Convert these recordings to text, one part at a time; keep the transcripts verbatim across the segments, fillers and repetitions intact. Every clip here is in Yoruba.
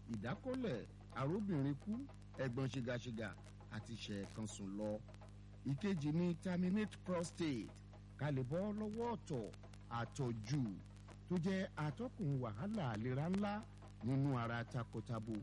ìdákọ́lẹ̀ arúbìnrin kú ẹ̀gbọ́n ṣìgàṣìgà àti ṣẹ̀ẹ̀kan sùn lọ. ìkejì ni terminate prostate ká lè bọ́ lọ́wọ́ ọ̀tọ̀ àtọ̀jù tó jẹ́ atọ́kùn wàhálà àlera ńlá nínú ara takọtabo.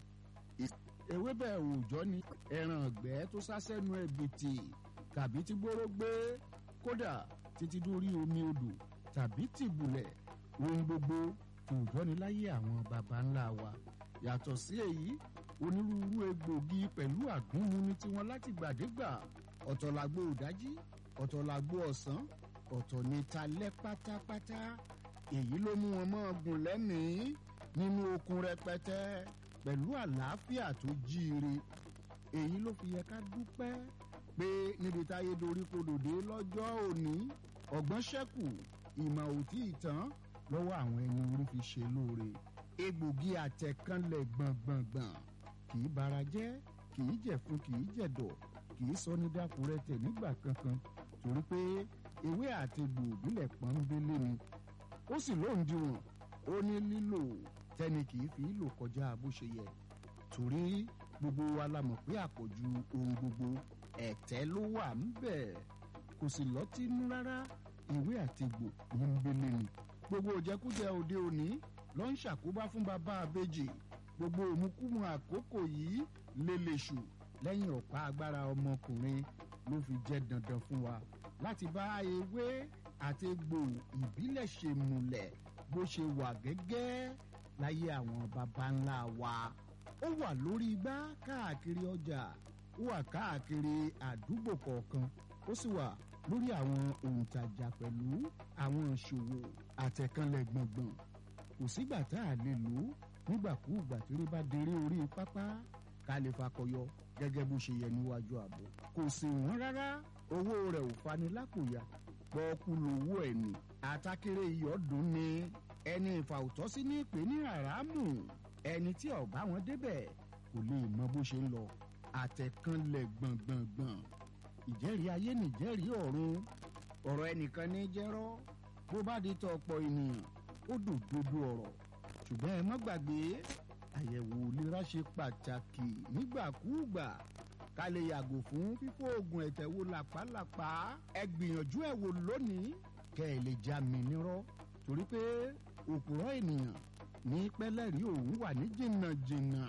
ewébẹ̀ òòjọ́ ni ẹran ọ̀gbẹ́ tó sá sẹ́nu ẹ̀bìtì tàbí tí gbóró gbé kódà títí dórí omi odò tàbí tìbùlẹ̀ ohun gbogbo òòjọ́ ni láyé àwọn baba ńlá wa. yàtọ̀ sí èyí onírúurú egbògi pẹ̀lú àgúnmu ní tiwọn láti gbàdégbà. ọ̀tọ̀ làgbo ìdájí ọ̀tọ̀ làgbo ọ̀sán ọ̀tọ̀ ní talẹ́ pátápátá. èyí ló mú wọn mọ́ ọgùn lẹ́mìí nínú okun rẹpẹtẹ pẹ̀lú àlàáfíà tó jíire. èyí ló fi yẹ ká dúpẹ́ pé níbi táyé dorí kodòdé lọ́jọ́ òní ọgbọ́n ṣẹ́kù ìmọ̀ òtí ìtàn lọ́wọ́ àwọn ẹni orí fi ṣe lóore. egbògi àtẹ̀kánlẹ̀ gbọ̀ngbọ̀ngbọ̀n kì í bara jẹ́ kì í jẹ̀fun kì í jẹ̀dọ̀ kì í sọ ní dákúrẹ́tẹ̀ nígbà kankan torí pé ewé àti egbò ìbílẹ̀ pọ́nbélé ni. ó sì lóǹdíwọ̀n ó ní lílò tẹ́ni kì í fi lò kọjá bó ṣe yẹ torí gbogbo wa la mọ̀ pé àpọ̀jù ohun gbogbo ẹ̀tẹ́ ló wà ńbẹ̀ kò sì lọ́tínú rárá. ewé àti egbò pọ́nbélé ni. gbogbo òjẹkújẹ òde òní ló ń ṣàkóbá fún bàbá àbèjì. gbogbo òmùkúmu àkókò yìí lélẹ̀ṣù lẹ́yìn ọ̀pá agbára ọmọkùnrin ló fi jẹ́ dandan fún wa láti bá ewé àti egbò ìbílẹ̀ ṣe múlẹ̀ bó ṣe wà gẹ́gẹ́ láyé àwọn baba ńlá wa. ó wà lórí igbá káàkiri ọjà ó wà káàkiri àdúgbò kọ̀ọ̀kan ó sì wà lórí àwọn òǹtajà pẹ̀lú àwọn ìṣòwò àtẹ̀kánlẹ̀ gbọ̀ngbọ̀n. kò sígbà tá a lè lò ó nígbàkúùgbà tí ó bá déré orí pápá ká lè fakọyọ gẹ́gẹ́ bó ṣe yẹ níwájú ààbò. kò sì wọ́n rárá owó rẹ̀ ò fani lápòyà pọ́ọ́kú lówó ẹ̀ ní. àtàkèrè ìyọ́dún ni ẹni ìfàwùtọ́sí ní ìpè ní àràmù ẹni tí ọ̀bá wọn débẹ̀ kò lè mọ bó ṣe ń lọ. àtẹ̀kánlẹ̀ gbọ̀ngbọ̀ngbọ̀n ìjẹ́rìí ayé nìjẹ́rìí ọ̀run ọ̀rọ̀ ẹnìkan ní jẹ́rọ́ bó bá di tọ ọ̀pọ̀ ènìyàn ó dòdòdó ọ̀rọ̀ ṣùgbọ́n ẹ má gbàgbé àyẹ̀wò ìlera ṣe pàtàkì nígbàkúùgbà ká lè yàgò fún fífò oògùn ẹ̀tẹ̀ wo làpálàpá. ẹ gbìyànjú ẹ̀ wò lónìí kẹ́ ẹ lè já mi nírọ́ torí pé òpùrọ́ ènìyàn ní pẹ́lẹ́rì òun wà ní jìnnàjìnnà.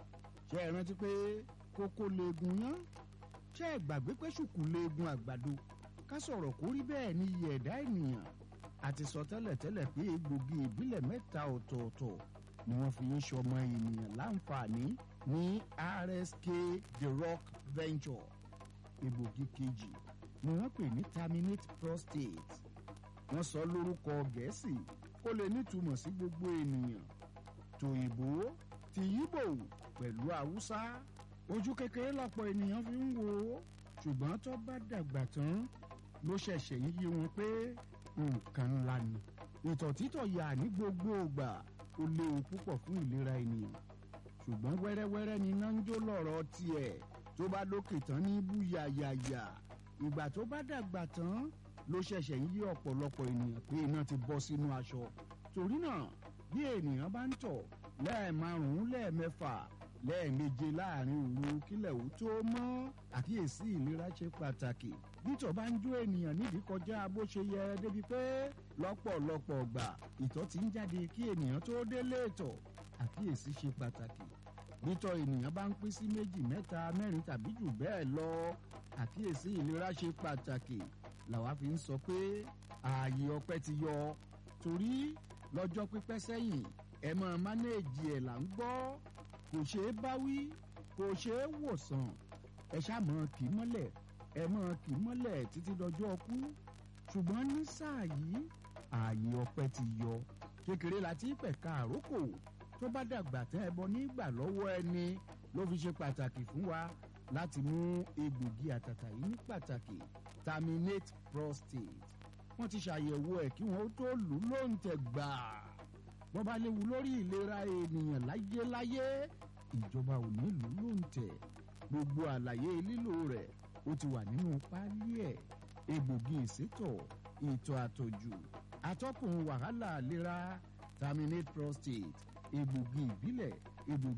ṣé ẹ rántí pé kókó leegun yán ṣé ẹ gbàgbé pé ṣùkú leegun àgbàdo ká sọ̀rọ̀ kó rí bẹ́ẹ̀ ní iye ẹ̀dá ènìyàn. àti sọ tẹ́lẹ̀tẹ́lẹ̀ pé egbògi ìbílẹ̀ mẹ́ta ọ̀tọ̀ọ̀tọ̀ ni wọ́n fi ń ṣọmọ ènìyàn láǹfààní ní R S K The Rock Venture. egbògi kejì ni wọ́n pè ní terminate prostate. wọ́n sọ lórúkọ gẹ̀ẹ́sì kó lè nítumọ̀ sí gbogbo ènìyàn. tòyìnbó ti yíbò pẹ̀lú haúsá ojú kékeré lọ́pọ̀ ènìyàn fi ń wò ó ṣùgbọ́n tó bá dàgbà tán ló ṣẹ̀ṣẹ̀ ń yé wọn pé nǹkan ńlá ni. ìtọ̀ títọ̀ yà ní gbogbo ìgbà ó léwu púpọ̀ fún ìlera ènìyàn ṣùgbọ́n wẹ́rẹ́wẹ́rẹ́ ni iná ń jó lọ́rọ̀ tiẹ̀ tó bá lókè tán ní bú yàyàyà. ìgbà tó bá dàgbà tán ló ṣẹ̀ṣẹ̀ ń yí ọ̀pọ̀lọpọ̀ ènìyàn pé iná ti bọ́ sínú aṣọ. torí náà bí ènìyàn bá ń tọ̀ lẹ́ẹ̀márùn-ún lẹ́ẹ̀mẹ́fà lẹ́ẹ̀méje láàrin òru kílẹ̀ ó tó mọ́ àkíyèsí ìlera ṣe pàtàkì. bítọ̀ bá ń jó ènìyàn nídìí kọjá bó ṣe yẹ débi pé lọ́pọ̀lọpọ̀ ọgbà ìtọ̀ ti ń jáde kí ènìyàn tó délé ìtọ̀ àkíyèsí ṣe pàtàkì. bítọ̀ ènìyàn bá ń pín sí méjì mẹ́ta mẹ́rin tàbí jù bẹ́ẹ̀ lọ àkíyèsí ìlera ṣe pàtàkì. làwa fi ń sọ pé ààyè ọpẹ́ ti yọ torí lọ́jọ́ pípẹ́ sẹ́yìn ẹ máa mánéèjì ẹ̀ là ń gbọ́ kò ṣeé báwí kò ṣeé wòsàn ẹ ṣàmọ́ kì í mọ́lẹ̀ ẹ mọ́ kì í mọ́lẹ̀ títí dọjọ́ ọkú. ṣùgbọ́n ní sáà yìí ààyè ọpẹ́ ti yọ. kékeré láti pẹ̀ka àrókò tó bá dàgbà tẹ́ ẹbọ nígbà lọ́wọ́ ẹni ló fi ṣe pàtàkì fún wa láti mú egbògi àtàtà yìí ní pàtàkì terminate prostate. wọ́n ti ṣàyẹ̀wò ẹ̀ kí wọ́n tó lù ú lóǹtẹ̀ gbà. bọ́ bá léwu lórí ìlera ènìyàn láyéláyé ìjọba ò ní lù ú lóǹtẹ̀. gbogbo àlàyé lílò rẹ̀ ó ti wà nínú páálí ẹ̀. egbògi ìsétọ̀ ìtọ̀ àtọ̀jù atọ́kùn wàhálà ìlera terminate prostate egbògi ìbílẹ̀ egbògi